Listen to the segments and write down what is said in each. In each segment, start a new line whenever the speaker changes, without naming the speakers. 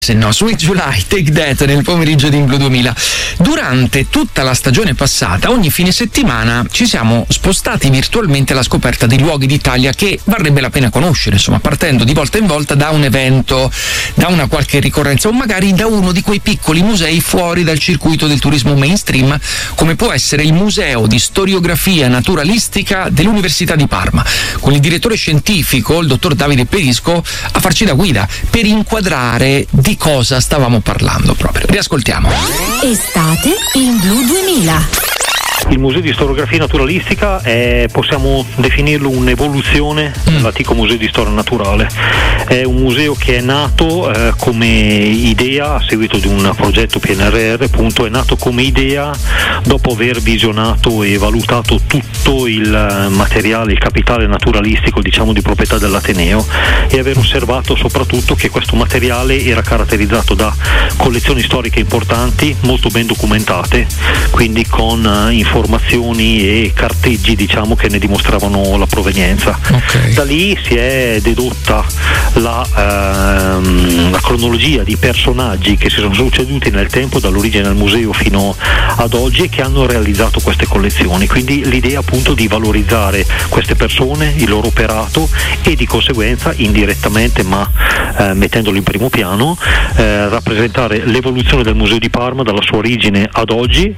Se no, Sweet July, Take That nel pomeriggio di In Blue 2000. Durante tutta la stagione passata, ogni fine settimana ci siamo spostati virtualmente alla scoperta di luoghi d'Italia che varrebbe la pena conoscere, insomma, partendo di volta in volta da un evento, da una qualche ricorrenza o magari da uno di quei piccoli musei fuori dal circuito del turismo mainstream, come può essere il Museo di Storiografia Naturalistica dell'Università di Parma, con il direttore scientifico, il dottor Davide Perisco, a farci da guida per inquadrare di cosa stavamo parlando proprio. Riascoltiamo.
Estate in Blue 2000.
Il Museo di Storiografia Naturalistica possiamo definirlo un'evoluzione dell'antico Museo di Storia Naturale. È un museo che è nato come idea a seguito di un progetto PNRR, appunto, è nato come idea dopo aver visionato e valutato tutto il materiale, il capitale naturalistico, diciamo, di proprietà dell'Ateneo, e aver osservato soprattutto che questo materiale era caratterizzato da collezioni storiche importanti, molto ben documentate, quindi con informazioni e carteggi, diciamo, che ne dimostravano la provenienza.
Okay.
Da lì si è dedotta la cronologia di personaggi che si sono succeduti nel tempo, dall'origine del museo fino ad oggi, e che hanno realizzato queste collezioni. Quindi l'idea, appunto, di valorizzare queste persone, il loro operato, e di conseguenza indirettamente, ma mettendolo in primo piano, rappresentare l'evoluzione del Museo di Parma dalla sua origine ad oggi,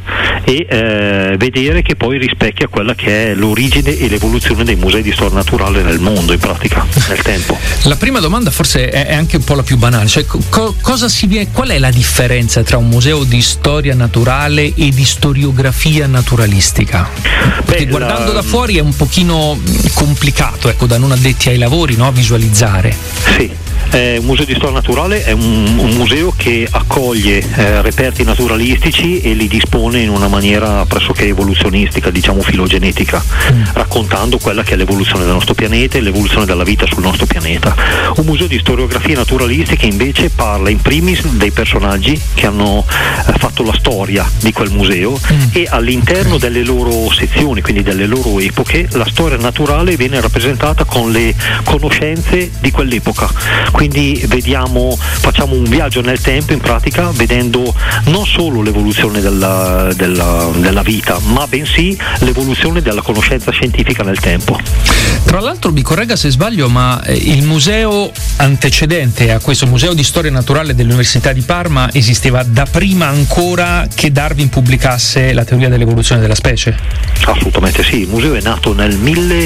e vedere che poi rispecchia quella che è l'origine e l'evoluzione dei musei di storia naturale nel mondo, in pratica, nel tempo.
La prima domanda forse è anche un po' la più banale, cioè qual è la differenza tra un museo di storia naturale e di storiografia naturalistica? Perché guardando da fuori è un pochino complicato, ecco, da non addetti ai lavori, no, a visualizzare.
Sì. Un museo di storia naturale è un museo che accoglie reperti naturalistici e li dispone in una maniera pressoché evoluzionistica, diciamo filogenetica, raccontando quella che è l'evoluzione del nostro pianeta e l'evoluzione della vita sul nostro pianeta. Un museo di storiografia naturalistica invece parla in primis dei personaggi che hanno fatto la storia di quel museo, e all'interno delle loro sezioni, quindi delle loro epoche, la storia naturale viene rappresentata con le conoscenze di quell'epoca. Quindi facciamo un viaggio nel tempo, in pratica, vedendo non solo l'evoluzione della vita, ma bensì l'evoluzione della conoscenza scientifica nel tempo.
Tra l'altro, mi corregga se sbaglio, ma il museo antecedente a questo, Museo di Storia Naturale dell'Università di Parma, esisteva da prima ancora che Darwin pubblicasse la teoria dell'evoluzione della specie?
Assolutamente sì, il museo è nato nel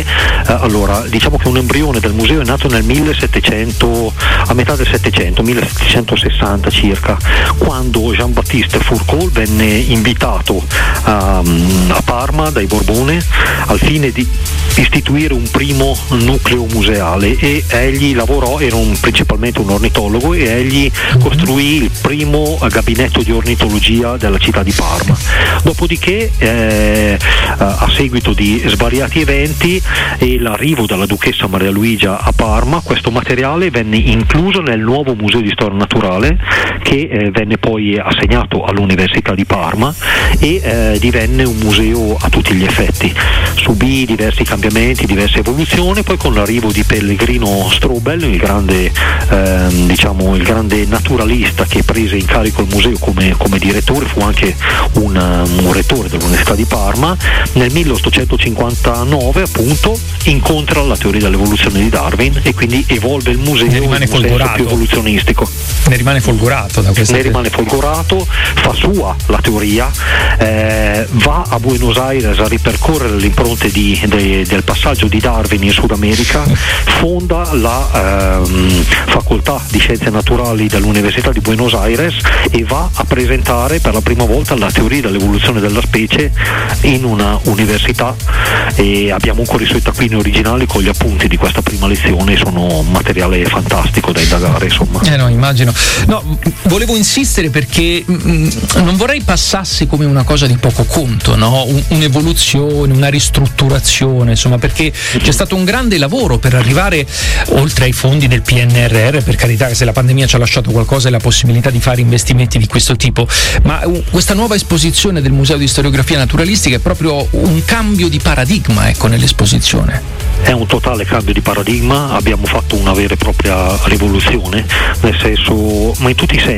diciamo che un embrione del museo è nato nel 1700, a metà del 700, 1760 circa, quando Jean-Baptiste Fourcault venne invitato a Parma dai Borbone al fine di istituire un primo nucleo museale, e egli lavorò, era principalmente un ornitologo, e egli costruì il primo gabinetto di ornitologia della città di Parma. Dopodiché, a seguito di svariati eventi e l'arrivo della duchessa Maria Luigia a Parma, questo materiale venne incluso nel nuovo Museo di Storia Naturale, che venne poi assegnato all'Università di Parma, e divenne un museo a tutti gli effetti. Subì diversi cambiamenti, diverse evoluzioni. Poi, con l'arrivo di Pellegrino Strobel, il grande naturalista che prese in carico il museo come direttore, fu anche un rettore dell'Università di Parma, nel 1859 appunto incontra la teoria dell'evoluzione di Darwin, e quindi evolve il museo in un senso più evoluzionistico.
Ne rimane folgorato da questa.
Ne rimane folgorato, fa sua la teoria, va a Buenos Aires a ripercorrere le impronte del passaggio di Darwin in Sud America, fonda la facoltà di scienze naturali dell'Università di Buenos Aires e va a presentare per la prima volta la teoria dell'evoluzione della specie in una università, e abbiamo ancora i suoi taccuini originali con gli appunti di questa prima lezione. Sono materiale fantastico da indagare, insomma.
No, immagino. No, volevo insistere perché non vorrei passasse come una cosa di poco conto, no? Un'evoluzione, una ristrutturazione, insomma, perché c'è stato un grande lavoro per arrivare oltre ai fondi del PNRR, per carità, che se la pandemia ci ha lasciato qualcosa è la possibilità di fare investimenti di questo tipo, ma questa nuova esposizione del Museo di Storiografia Naturalistica è proprio un cambio di paradigma, ecco, nell'esposizione.
È un totale cambio di paradigma. Abbiamo fatto una vera e propria rivoluzione, nel senso, ma in tutti i sensi.